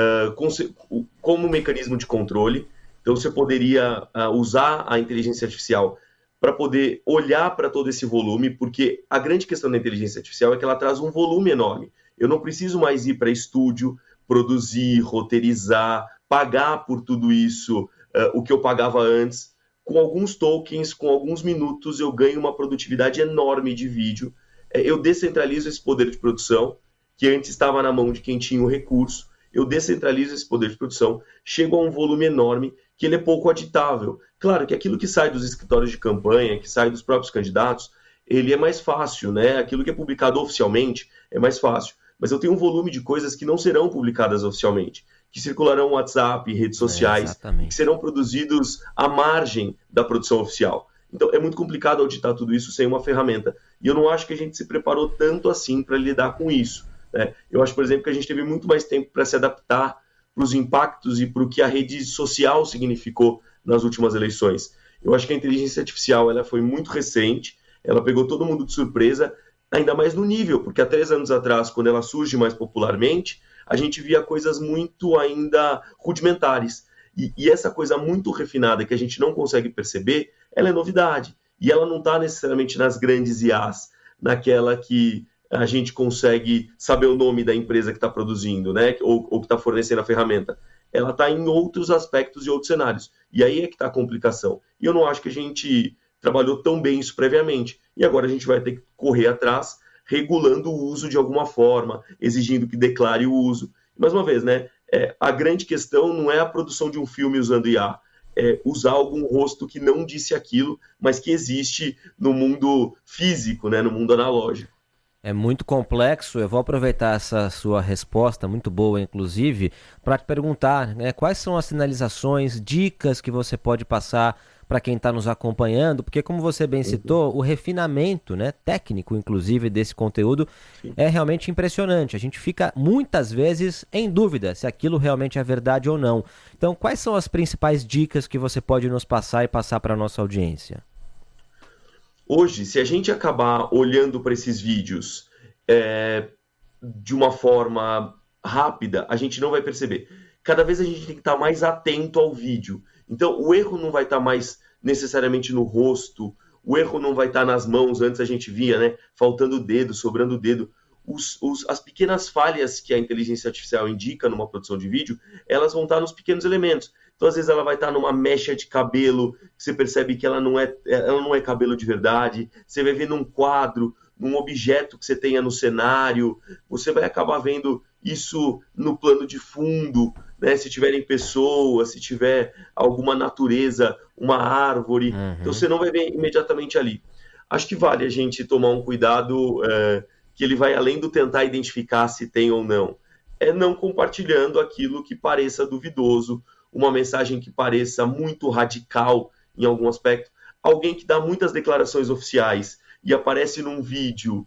como mecanismo de controle. Então você poderia usar a inteligência artificial para poder olhar para todo esse volume, porque a grande questão da inteligência artificial é que ela traz um volume enorme. Eu não preciso mais ir para estúdio, produzir, roteirizar, pagar por tudo isso, o que eu pagava antes. Com alguns tokens, com alguns minutos, eu ganho uma produtividade enorme de vídeo. Eu descentralizo esse poder de produção, que antes estava na mão de quem tinha o recurso. Eu descentralizo esse poder de produção, chego a um volume enorme que ele é pouco auditável. Claro que aquilo que sai dos escritórios de campanha, que sai dos próprios candidatos, ele é mais fácil, né? Aquilo que é publicado oficialmente é mais fácil. Mas eu tenho um volume de coisas que não serão publicadas oficialmente, que circularão no WhatsApp, redes sociais, que serão produzidos à margem da produção oficial. Então é muito complicado auditar tudo isso sem uma ferramenta. E eu não acho que a gente se preparou tanto assim para lidar com isso. Eu acho, por exemplo, que a gente teve muito mais tempo para se adaptar para os impactos e para o que a rede social significou nas últimas eleições. Eu acho que a inteligência artificial ela foi muito recente, ela pegou todo mundo de surpresa, ainda mais no nível, porque há 3 anos atrás, quando ela surge mais popularmente, a gente via coisas muito ainda rudimentares. E essa coisa muito refinada que a gente não consegue perceber, ela é novidade. E ela não está necessariamente nas grandes IAs, naquela que a gente consegue saber o nome da empresa que está produzindo, né? ou que está fornecendo a ferramenta. Ela está em outros aspectos e outros cenários. E aí é que está a complicação. E eu não acho que a gente trabalhou tão bem isso previamente. E agora a gente vai ter que correr atrás, regulando o uso de alguma forma, exigindo que declare o uso. Mais uma vez, né? A grande questão não é a produção de um filme usando IA, é usar algum rosto que não disse aquilo, mas que existe no mundo físico, né? No mundo analógico. É muito complexo. Eu vou aproveitar essa sua resposta, muito boa inclusive, para te perguntar, né, quais são as sinalizações, dicas que você pode passar para quem está nos acompanhando, porque como você bem citou, o refinamento, né, técnico inclusive desse conteúdo é realmente impressionante. A gente fica muitas vezes em dúvida se aquilo realmente é verdade ou não. Então, quais são as principais dicas que você pode nos passar e passar para a nossa audiência? Hoje, se a gente acabar olhando para esses vídeos de uma forma rápida, a gente não vai perceber. Cada vez a gente tem que estar mais atento ao vídeo. Então, o erro não vai estar mais necessariamente no rosto, o erro não vai estar nas mãos, antes a gente via, né, faltando o dedo, sobrando o dedo. As pequenas falhas que a inteligência artificial indica numa produção de vídeo, elas vão estar nos pequenos elementos. Então, às vezes, ela vai estar numa mecha de cabelo, que você percebe que ela não é cabelo de verdade. Você vai ver num quadro, num objeto que você tenha no cenário. Você vai acabar vendo isso no plano de fundo, né? Se tiverem pessoas, se tiver alguma natureza, uma árvore. Então, você não vai ver imediatamente ali. Acho que vale a gente tomar um cuidado que ele vai além do tentar identificar se tem ou não. É não compartilhando aquilo que pareça duvidoso, uma mensagem que pareça muito radical em algum aspecto, alguém que dá muitas declarações oficiais e aparece num vídeo,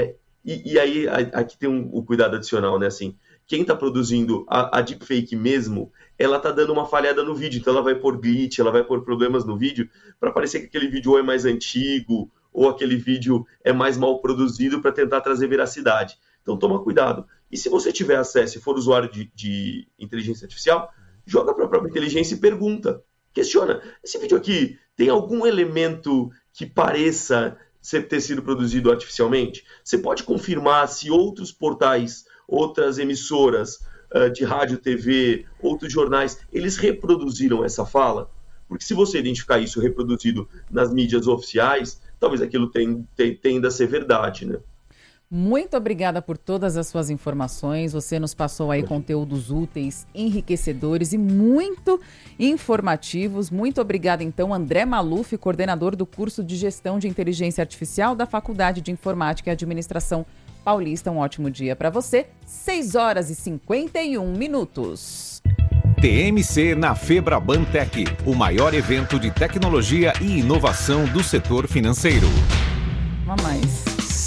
e aí aqui tem um cuidado adicional, né, assim, quem está produzindo a deepfake mesmo, ela está dando uma falhada no vídeo, então ela vai pôr glitch, ela vai pôr problemas no vídeo, para parecer que aquele vídeo ou é mais antigo, ou aquele vídeo é mais mal produzido para tentar trazer veracidade. Então toma cuidado. E se você tiver acesso e for usuário de inteligência artificial, joga para a própria inteligência e pergunta, questiona. Esse vídeo aqui tem algum elemento que pareça ter sido produzido artificialmente? Você pode confirmar se outros portais, outras emissoras de rádio, TV, outros jornais, eles reproduziram essa fala? Porque se você identificar isso reproduzido nas mídias oficiais, talvez aquilo tenda a ser verdade, né? Muito obrigada por todas as suas informações. Você nos passou aí conteúdos úteis, enriquecedores e muito informativos. Muito obrigada, então, André Maluf, coordenador do curso de Gestão de Inteligência Artificial da Faculdade de Informática e Administração Paulista. Um ótimo dia para você. 6h51. TMC na Febraban Tech, o maior evento de tecnologia e inovação do setor financeiro. Vamos mais.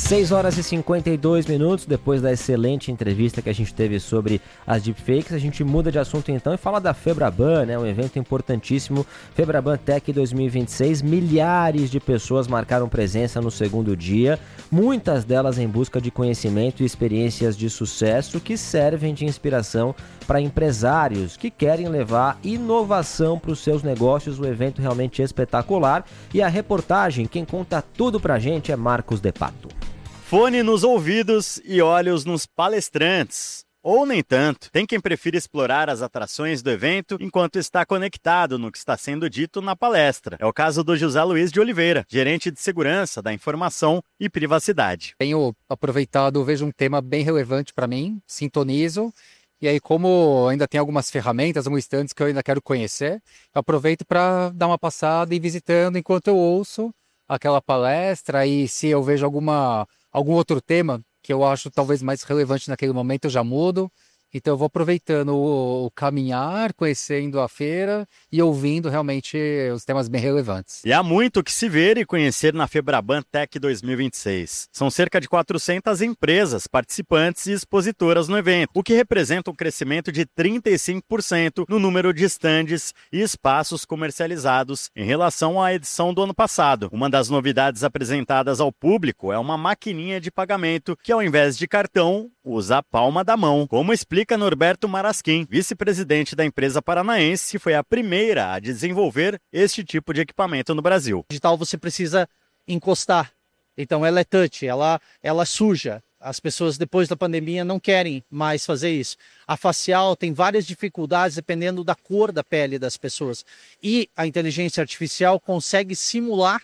6h52, depois da excelente entrevista que a gente teve sobre as deepfakes, a gente muda de assunto então e fala da Febraban, né? Um evento importantíssimo, Febraban Tech 2026, milhares de pessoas marcaram presença no segundo dia, muitas delas em busca de conhecimento e experiências de sucesso que servem de inspiração para empresários que querem levar inovação para os seus negócios. O evento realmente é espetacular e a reportagem, quem conta tudo pra gente é Marcos De Pato. Fone nos ouvidos e olhos nos palestrantes. Ou nem tanto. Tem quem prefira explorar as atrações do evento enquanto está conectado no que está sendo dito na palestra. É o caso do José Luiz de Oliveira, gerente de segurança da informação e privacidade. Tenho aproveitado, vejo um tema bem relevante para mim, sintonizo. E aí, como ainda tem algumas ferramentas, alguns stands que eu ainda quero conhecer, eu aproveito para dar uma passada e ir visitando enquanto eu ouço aquela palestra. E se eu vejo algum outro tema que eu acho talvez mais relevante naquele momento, eu já mudo Então eu vou aproveitando o caminhar, conhecendo a feira e ouvindo realmente os temas bem relevantes. E há muito que se ver e conhecer na Febraban Tech 2026. São cerca de 400 empresas, participantes e expositoras no evento, o que representa um crescimento de 35% no número de estandes e espaços comercializados em relação à edição do ano passado. Uma das novidades apresentadas ao público é uma maquininha de pagamento que, ao invés de cartão, usa a palma da mão, como explica Norberto Marasquim, vice-presidente da empresa paranaense, que foi a primeira a desenvolver este tipo de equipamento no Brasil. Digital você precisa encostar, então ela é touch, ela suja. As pessoas depois da pandemia não querem mais fazer isso. A facial tem várias dificuldades dependendo da cor da pele das pessoas. E a inteligência artificial consegue simular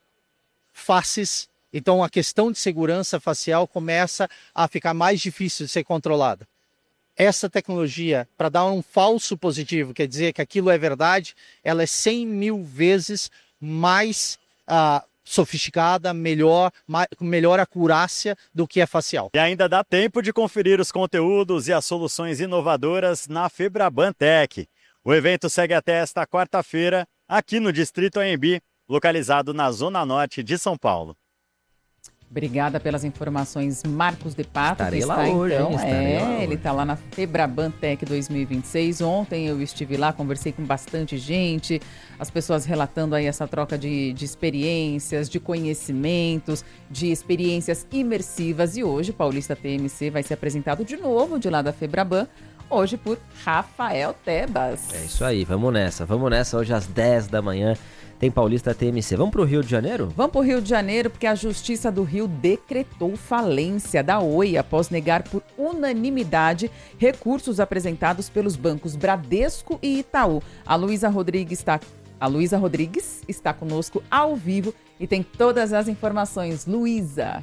faces. Então a questão de segurança facial começa a ficar mais difícil de ser controlada. Essa tecnologia, para dar um falso positivo, quer dizer que aquilo é verdade, ela é 100 mil vezes mais sofisticada, com melhor acurácia do que a facial. E ainda dá tempo de conferir os conteúdos e as soluções inovadoras na Febraban Tech. O evento segue até esta quarta-feira, aqui no Distrito AMB, localizado na Zona Norte de São Paulo. Obrigada pelas informações, Marcos de Pato. Estarei que lá está, hoje, então, hein? Estarei lá ele hoje. está lá na Febraban Tech 2026. Ontem eu estive lá, conversei com bastante gente, as pessoas relatando aí essa troca de experiências, de conhecimentos, de experiências imersivas. E hoje o Paulista TMC vai ser apresentado de novo de lá da Febraban, hoje por Rafael Tebas. É isso aí, vamos nessa hoje às 10 da manhã. Tem Paulista TMC. Vamos para o Rio de Janeiro? Vamos para o Rio de Janeiro porque a Justiça do Rio decretou falência da Oi após negar por unanimidade recursos apresentados pelos bancos Bradesco e Itaú. A Luísa Rodrigues está conosco ao vivo e tem todas as informações. Luísa.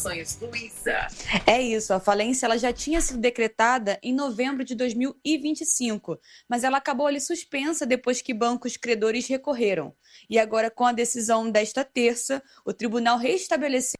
É isso, a falência ela já tinha sido decretada em novembro de 2025, mas ela acabou ali suspensa depois que bancos credores recorreram. E agora, com a decisão desta terça, o tribunal restabeleceu.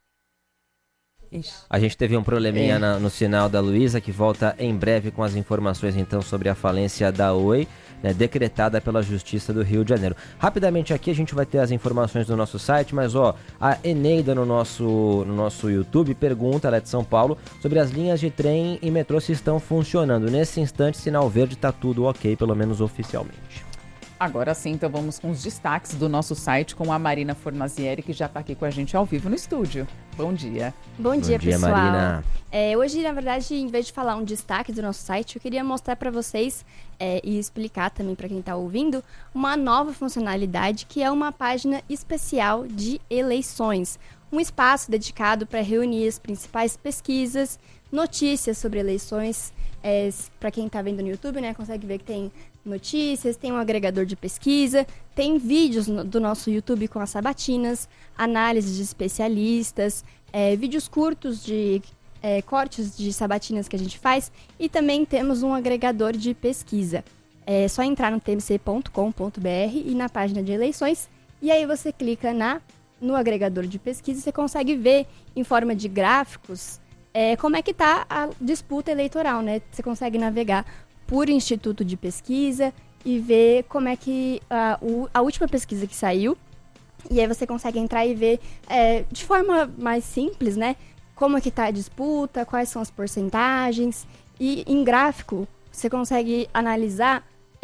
A gente teve um probleminha no sinal da Luísa, que volta em breve com as informações então sobre a falência da Oi, né, decretada pela Justiça do Rio de Janeiro. Rapidamente aqui a gente vai ter as informações no nosso site, mas a Eneida no nosso YouTube pergunta, ela é de São Paulo, sobre as linhas de trem e metrô se estão funcionando. Nesse instante, sinal verde, tá tudo ok, pelo menos oficialmente. Agora sim, então vamos com os destaques do nosso site com a Marina Fornazieri, que já está aqui com a gente ao vivo no estúdio. Bom dia. Bom dia, pessoal. Marina. Hoje, na verdade, em vez de falar um destaque do nosso site, eu queria mostrar para vocês e explicar também para quem está ouvindo uma nova funcionalidade que é uma página especial de eleições. Um espaço dedicado para reunir as principais pesquisas, notícias sobre eleições. Para quem está vendo no YouTube, né, consegue ver que tem notícias, tem um agregador de pesquisa, tem vídeos do nosso YouTube com as sabatinas, análises de especialistas, vídeos curtos de cortes de sabatinas que a gente faz e também temos um agregador de pesquisa. É só entrar no tmc.com.br e na página de eleições e aí você clica no agregador de pesquisa e você consegue ver em forma de gráficos como é que está a disputa eleitoral, né? Você consegue navegar por instituto de pesquisa e ver como é que a última pesquisa que saiu. E aí você consegue entrar e ver de forma mais simples, né? Como é que está a disputa, quais são as porcentagens. E em gráfico, você consegue analisar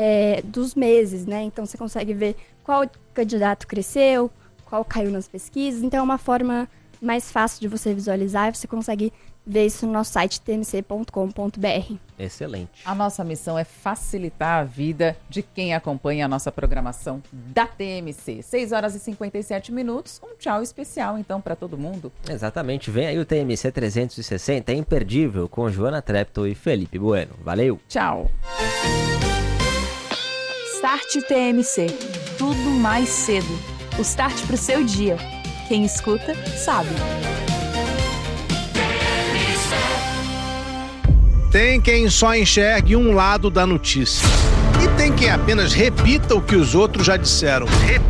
dos meses, né? Então você consegue ver qual candidato cresceu, qual caiu nas pesquisas. Então é uma forma mais fácil de você visualizar e você consegue ver isso no nosso site tmc.com.br. Excelente. A nossa missão é facilitar a vida de quem acompanha a nossa programação da TMC. 6 horas e 57 minutos, um tchau especial então para todo mundo. Exatamente, vem aí o TMC 360, é imperdível, com Joana Treptow e Felipe Bueno. Valeu. Tchau. Start TMC. Tudo mais cedo. O start pro seu dia. Quem escuta, sabe. Tem quem só enxergue um lado da notícia. E tem quem apenas repita o que os outros já disseram.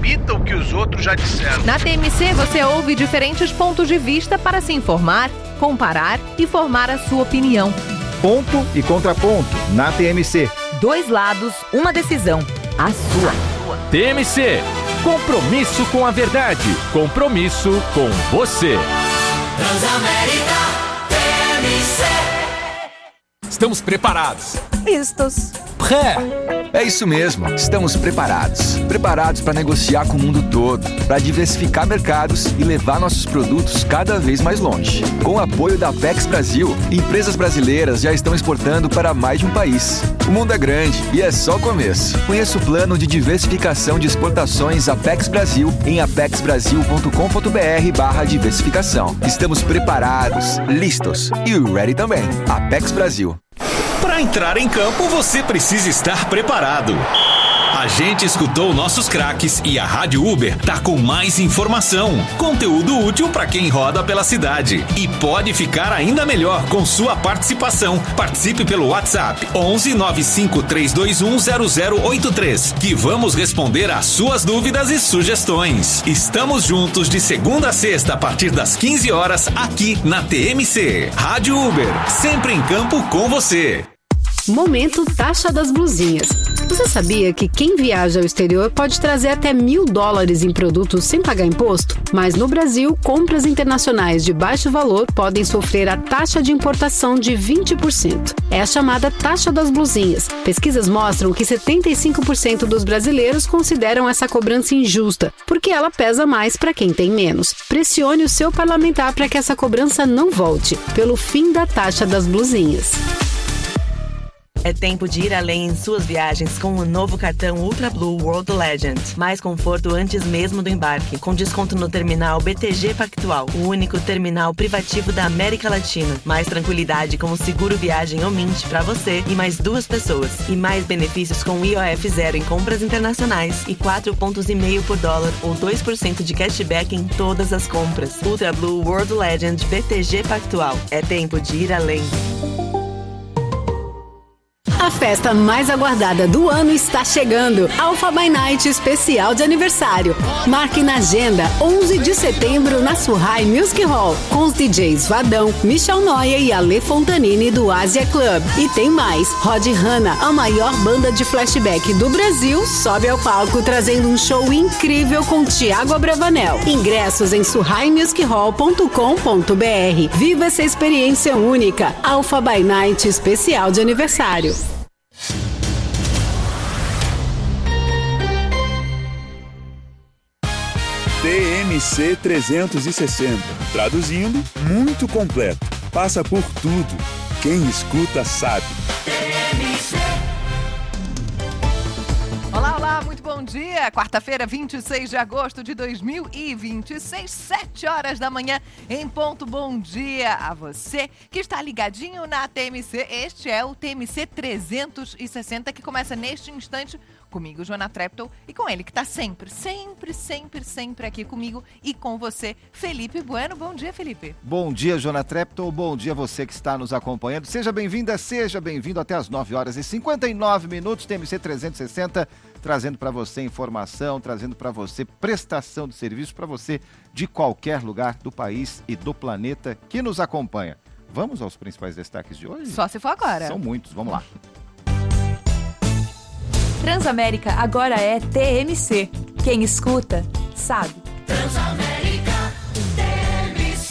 Na TMC você ouve diferentes pontos de vista para se informar, comparar e formar a sua opinião. Ponto e contraponto na TMC. 2 lados, uma decisão. A sua. TMC. Compromisso com a verdade. Compromisso com você. Transamérica TMC. Estamos preparados. Vistos. É isso mesmo, estamos preparados. Preparados para negociar com o mundo todo, para diversificar mercados e levar nossos produtos cada vez mais longe. Com o apoio da Apex Brasil, empresas brasileiras já estão exportando para mais de um país. O mundo é grande e é só o começo. Conheça o plano de diversificação de exportações Apex Brasil em apexbrasil.com.br/diversificação. Estamos preparados, listos e ready também. Apex Brasil. Para entrar em campo, você precisa estar preparado. A gente escutou nossos craques e a Rádio Uber tá com mais informação, conteúdo útil para quem roda pela cidade. E pode ficar ainda melhor com sua participação. Participe pelo WhatsApp 11 95 321 0083, que vamos responder às suas dúvidas e sugestões. Estamos juntos de segunda a sexta a partir das 15 horas aqui na TMC. Rádio Uber, sempre em campo com você. Momento Taxa das Blusinhas. Você sabia que quem viaja ao exterior pode trazer até $1.000 em produtos sem pagar imposto? Mas no Brasil, compras internacionais de baixo valor podem sofrer a taxa de importação de 20%. É a chamada Taxa das Blusinhas. Pesquisas mostram que 75% dos brasileiros consideram essa cobrança injusta, porque ela pesa mais para quem tem menos. Pressione o seu parlamentar para que essa cobrança não volte, pelo fim da Taxa das Blusinhas. É tempo de ir além em suas viagens com o novo cartão Ultra Blue World Legend. Mais conforto antes mesmo do embarque, com desconto no terminal BTG Pactual, o único terminal privativo da América Latina. Mais tranquilidade com o seguro viagem ou Mint para você e mais 2 pessoas. E mais benefícios com IOF zero em compras internacionais e 4,5 pontos por dólar ou 2% de cashback em todas as compras. Ultra Blue World Legend BTG Pactual. É tempo de ir além. A festa mais aguardada do ano está chegando. Alpha by Night especial de aniversário. Marque na agenda 11 de setembro na Surrai Music Hall, com os DJs Vadão, Michel Noia e Ale Fontanini do Asia Club. E tem mais. Rod Hanna, a maior banda de flashback do Brasil, sobe ao palco trazendo um show incrível com Thiago Abravanel. Ingressos em surraimusichall.com.br. Viva essa experiência única. Alpha by Night especial de aniversário. TMC 360. Traduzindo, muito completo. Passa por tudo. Quem escuta sabe. Olá, olá, muito bom dia. Quarta-feira, 26 de agosto de 2026, 7 horas da manhã, em ponto. Bom dia a você que está ligadinho na TMC. Este é o TMC 360, que começa neste instante comigo, Joana Treptow, e com ele que está sempre aqui comigo e com você, Felipe Bueno. Bom dia, Felipe. Bom dia, Joana Treptow. Bom dia você que está nos acompanhando. Seja bem-vinda, seja bem-vindo até as 9 horas e 59 minutos, TMC 360, trazendo para você informação, trazendo para você prestação de serviço para você de qualquer lugar do país e do planeta que nos acompanha. Vamos aos principais destaques de hoje? Só se for agora. São muitos, vamos lá. Transamérica agora é TMC. Quem escuta, sabe. Transamérica TMC.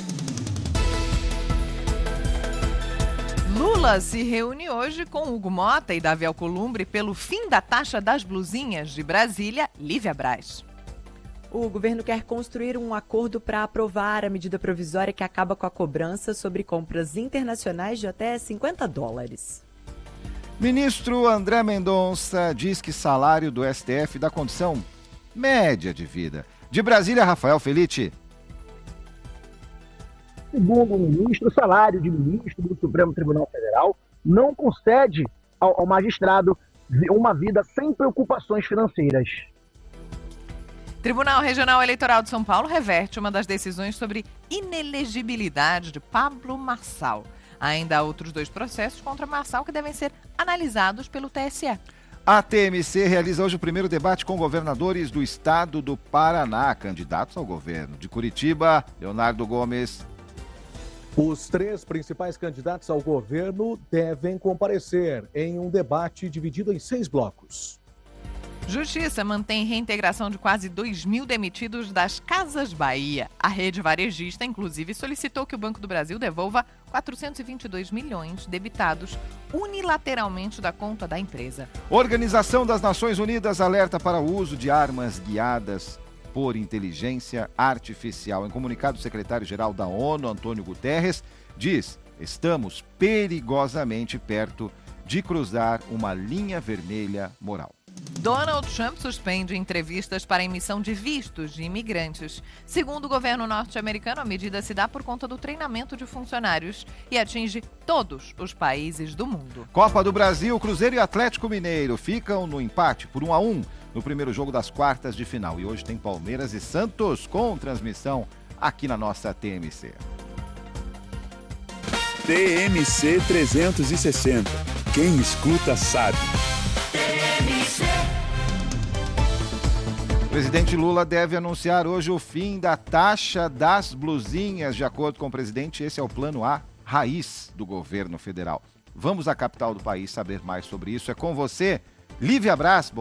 Lula se reúne hoje com Hugo Mota e Davi Alcolumbre pelo fim da taxa das blusinhas. De Brasília, Lívia Braz. O governo quer construir um acordo para aprovar a medida provisória que acaba com a cobrança sobre compras internacionais de até $50. Ministro André Mendonça diz que salário do STF dá condição média de vida. De Brasília, Rafael Felitti. Segundo o ministro, o salário de ministro do Supremo Tribunal Federal não concede ao magistrado uma vida sem preocupações financeiras. Tribunal Regional Eleitoral de São Paulo reverte uma das decisões sobre inelegibilidade de Pablo Marçal. Ainda há outros 2 processos contra Marçal que devem ser analisados pelo TSE. A TMC realiza hoje o primeiro debate com governadores do estado do Paraná, candidatos ao governo. De Curitiba, Leonardo Gomes. Os 3 principais candidatos ao governo devem comparecer em um debate dividido em 6 blocos. Justiça mantém reintegração de quase 2.000 demitidos das Casas Bahia. A rede varejista, inclusive, solicitou que o Banco do Brasil devolva 422 milhões debitados unilateralmente da conta da empresa. Organização das Nações Unidas alerta para o uso de armas guiadas por inteligência artificial. Em comunicado, o secretário-geral da ONU, Antônio Guterres, diz: estamos perigosamente perto de cruzar uma linha vermelha moral. Donald Trump suspende entrevistas para emissão de vistos de imigrantes. Segundo o governo norte-americano, a medida se dá por conta do treinamento de funcionários e atinge todos os países do mundo. Copa do Brasil, Cruzeiro e Atlético Mineiro ficam no empate por 1-1 no primeiro jogo das quartas de final. E hoje tem Palmeiras e Santos com transmissão aqui na nossa TMC. TMC 360. Quem escuta sabe. O presidente Lula deve anunciar hoje o fim da taxa das blusinhas. De acordo com o presidente, esse é o plano A raiz do governo federal. Vamos à capital do país saber mais sobre isso. É com você, Lívia Brás.